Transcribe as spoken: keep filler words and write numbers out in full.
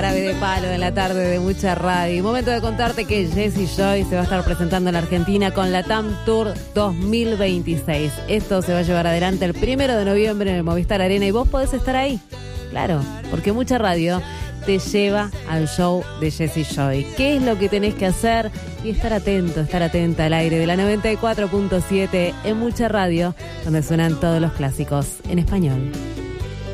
Árabe de palo en la tarde de Mucha Radio. Momento de contarte que Jessie Joy se va a estar presentando en la Argentina con la TAM Tour dos mil veintiséis. Esto se va a llevar adelante el primero de noviembre en el Movistar Arena y vos podés estar ahí. Claro, porque Mucha Radio te lleva al show de Jessie Joy. ¿Qué es lo que tenés que hacer? Y estar atento, estar atenta al aire de la noventa y cuatro punto siete en Mucha Radio, donde suenan todos los clásicos en español.